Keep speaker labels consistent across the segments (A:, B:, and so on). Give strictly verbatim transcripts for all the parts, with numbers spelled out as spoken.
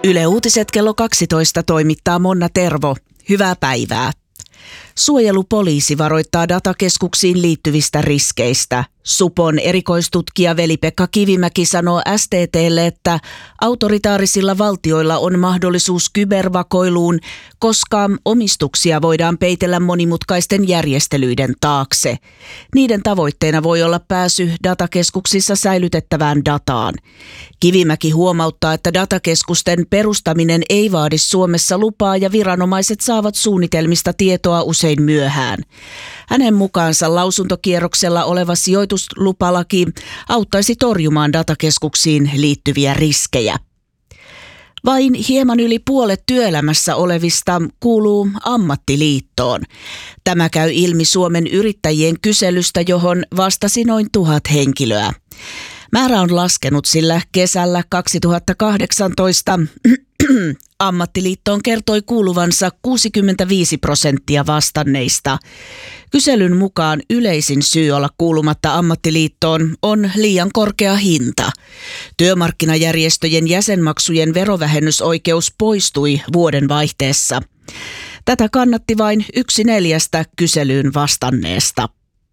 A: Yle Uutiset kello kaksitoista toimittaa Monna Tervo. Hyvää päivää. Suojelupoliisi varoittaa datakeskuksiin liittyvistä riskeistä. Supon erikoistutkija Veli-Pekka Kivimäki sanoo S T T:lle, että autoritaarisilla valtioilla on mahdollisuus kybervakoiluun, koska omistuksia voidaan peitellä monimutkaisten järjestelyiden taakse. Niiden tavoitteena voi olla pääsy datakeskuksissa säilytettävään dataan. Kivimäki huomauttaa, että datakeskusten perustaminen ei vaadi Suomessa lupaa ja viranomaiset saavat suunnitelmista tietoa usein myöhään. Hänen mukaansa lausuntokierroksella oleva sijoituslupalaki auttaisi torjumaan datakeskuksiin liittyviä riskejä. Vain hieman yli puolet työelämässä olevista kuuluu ammattiliittoon. Tämä käy ilmi Suomen yrittäjien kyselystä, johon vastasi noin tuhat henkilöä. Määrä on laskenut, sillä kesällä kaksituhattakahdeksantoista ammattiliittoon kertoi kuuluvansa kuusikymmentäviisi prosenttia vastanneista. Kyselyn mukaan yleisin syy olla kuulumatta ammattiliittoon on liian korkea hinta. Työmarkkinajärjestöjen jäsenmaksujen verovähennysoikeus poistui vuoden vaihteessa. Tätä kannatti vain yksi neljästä kyselyyn vastanneesta.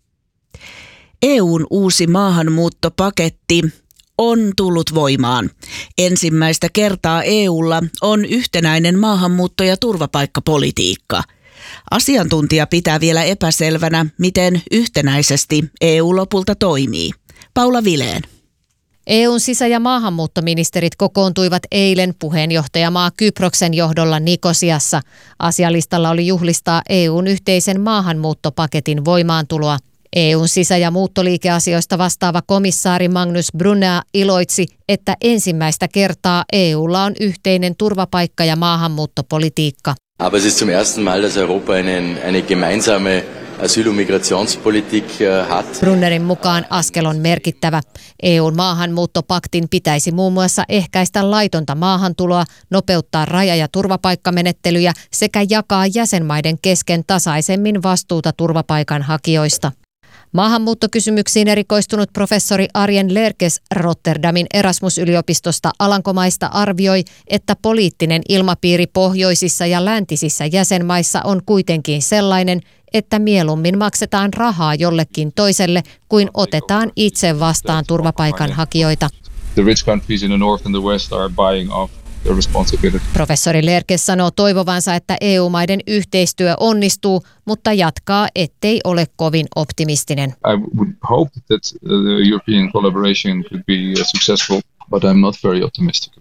A: E U:n uusi maahanmuuttopaketti on tullut voimaan. Ensimmäistä kertaa E U:lla on yhtenäinen maahanmuutto- ja turvapaikkapolitiikka. Asiantuntija pitää vielä epäselvänä, miten yhtenäisesti E U lopulta toimii. Paula Vilén.
B: E U:n sisä- ja maahanmuuttoministerit kokoontuivat eilen puheenjohtajamaa Kyproksen johdolla Nikosiassa. Asialistalla oli juhlistaa E U:n yhteisen maahanmuuttopaketin voimaantuloa. E U:n sisä- ja muuttoliikeasioista vastaava komissaari Magnus Brunner iloitsi, että ensimmäistä kertaa E U:lla on yhteinen turvapaikka- ja maahanmuuttopolitiikka.
C: Aber es ist zum ersten Mal, dass Europa eine, eine gemeinsame Asyl- und Migrationspolitik hat.
B: Brunnerin mukaan askel on merkittävä. E U:n maahanmuuttopaktin pitäisi muun muassa ehkäistä laitonta maahantuloa, nopeuttaa raja- ja turvapaikkamenettelyjä sekä jakaa jäsenmaiden kesken tasaisemmin vastuuta turvapaikanhakijoista. Maahanmuuttokysymyksiin erikoistunut professori Arjen Lerkes Rotterdamin Erasmus-yliopistosta Alankomaista arvioi, että poliittinen ilmapiiri pohjoisissa ja läntisissä jäsenmaissa on kuitenkin sellainen, että mieluummin maksetaan rahaa jollekin toiselle kuin otetaan itse vastaan turvapaikanhakijoita.
D: The rich countries in the north and the west are buying off the responsibility.
B: Professori Lerkes sanoo toivovansa, että E U-maiden yhteistyö onnistuu, mutta jatkaa, ettei ole kovin optimistinen.
D: I would hope that the European collaboration could be successful, but I'm not very optimistic.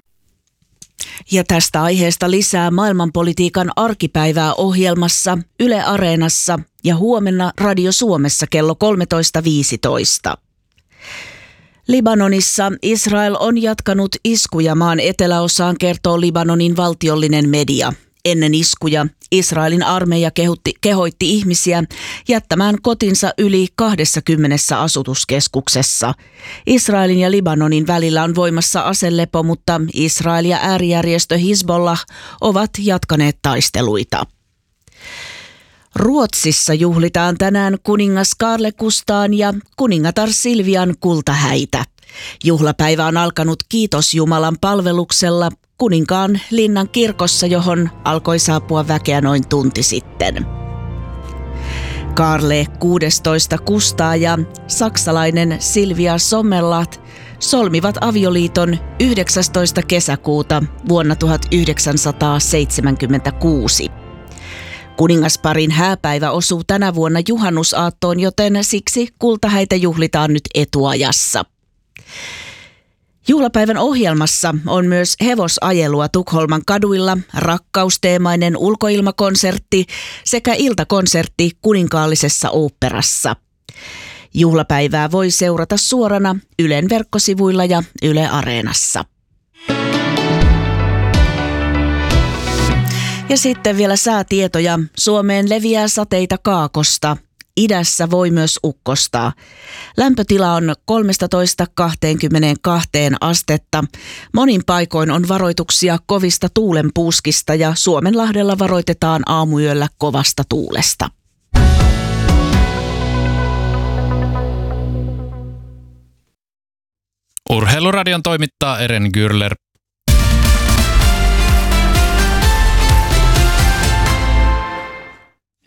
A: Ja tästä aiheesta lisää maailmanpolitiikan arkipäivää ohjelmassa Yle Areenassa ja huomenna Radio Suomessa kello kolmetoista viisitoista. Libanonissa Israel on jatkanut iskuja maan eteläosaan, kertoo Libanonin valtiollinen media. Ennen iskuja Israelin armeija kehotti, kehoitti ihmisiä jättämään kotinsa yli kaksikymmentä asutuskeskuksessa. Israelin ja Libanonin välillä on voimassa aselepo, mutta Israel ja äärijärjestö Hizbollah ovat jatkaneet taisteluita. Ruotsissa juhlitaan tänään kuningas Carl Gustaan ja kuningatar Silvian kultahäitä. Juhlapäivä on alkanut Kiitos Jumalan palveluksella kuninkaan linnan kirkossa, johon alkoi saapua väkeä noin tunti sitten. Carl kuudestoista Gustaa ja saksalainen Silvia Sommerlath solmivat avioliiton yhdeksästoista kesäkuuta vuonna tuhatyhdeksänsataaseitsemänkymmentäkuusi. Kuningasparin hääpäivä osuu tänä vuonna juhannusaattoon, joten siksi kultahäitä juhlitaan nyt etuajassa. Juhlapäivän ohjelmassa on myös hevosajelua Tukholman kaduilla, rakkausteemainen ulkoilmakonsertti sekä iltakonsertti Kuninkaallisessa oopperassa. Juhlapäivää voi seurata suorana Ylen verkkosivuilla ja Yle Areenassa. Ja sitten vielä säätietoja. Suomeen leviää sateita kaakosta. Idässä voi myös ukkostaa. Lämpötila on kolmetoista kaksikymmentäkaksi astetta. Monin paikoin on varoituksia kovista tuulenpuuskista ja Suomenlahdella varoitetaan aamuyöllä kovasta tuulesta.
E: Urheiluradion toimittaa Eren Gürler.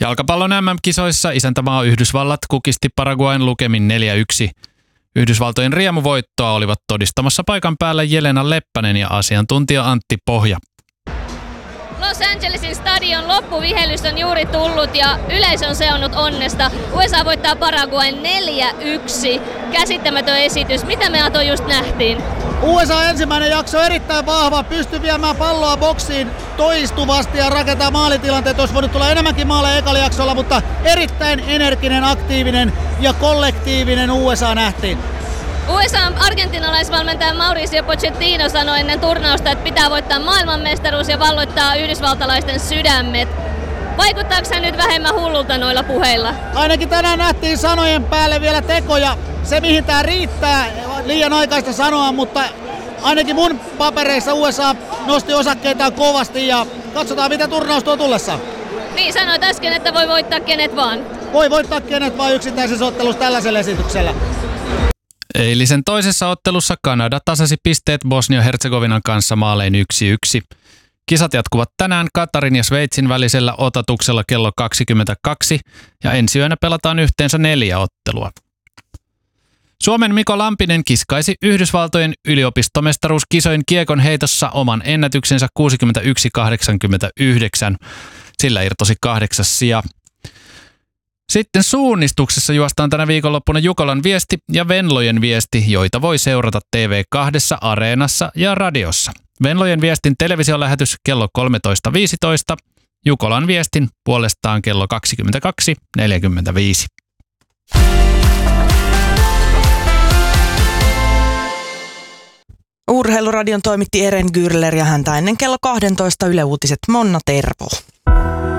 E: Jalkapallon M M-kisoissa isäntämaa Yhdysvallat kukisti Paraguayn lukemin neljä yksi. Yhdysvaltojen riemuvoittoa olivat todistamassa paikan päällä Jelena Leppänen ja asiantuntija Antti Pohja.
F: Los Angelesin stadion loppuvihellys on juuri tullut ja yleisö on seonnut onnesta. U S A voittaa Paraguayn neljä yksi. Käsittämätön esitys. Mitä me Ato just nähtiin?
G: U S A ensimmäinen jakso erittäin vahva, pystyi viemään palloa boksiin toistuvasti ja rakentaa maalitilanteet. Olisi voinut tulla enemmänkin maaleja ekalla jaksolla, mutta erittäin energinen, aktiivinen ja kollektiivinen U S A nähtiin.
F: U S A:n argentinalaisvalmentaja Mauricio Pochettino sanoi ennen turnausta, että pitää voittaa maailmanmestaruus ja valloittaa yhdysvaltalaisten sydämet. Vaikuttaako hän nyt vähemmän hullulta noilla puheilla?
G: Ainakin tänään nähtiin sanojen päälle vielä tekoja. Se mihin tää riittää, liian aikaista sanoa, mutta ainakin mun papereissa U S A nosti osakkeitaan kovasti ja katsotaan mitä turnaus tuo tullessa.
F: Niin sanoit äsken, että voi voittaa kenet vaan.
G: Voi voittaa kenet vaan yksittäisessä ottelussa tällaisella esityksellä.
E: Eilisen toisessa ottelussa Kanada tasasi pisteet Bosnia-Herzegovinan kanssa maalein yksi yksi. Kisat jatkuvat tänään Katarin ja Sveitsin välisellä otatuksella kello kaksikymmentäkaksi ja ensi yönä pelataan yhteensä neljä ottelua. Suomen Miko Lampinen kiskaisi Yhdysvaltojen yliopistomestaruuskisojen kiekon heitossa oman ennätyksensä kuusikymmentäyksi kahdeksankymmentäyhdeksän. Sillä irtosi kahdeksas sija. Sitten suunnistuksessa juostaan tänä viikonloppuna Jukolan viesti ja Venlojen viesti, joita voi seurata T V kaksi, Areenassa ja radiossa. Venlojen viestin televisiolähetys kello kolmetoista viisitoista, Jukolan viestin puolestaan kello kaksikymmentäkaksi neljäkymmentäviisi.
H: Urheiluradion toimitti Eren Gürler ja häntä ennen kello kaksitoista Yle Uutiset Monna Tervo.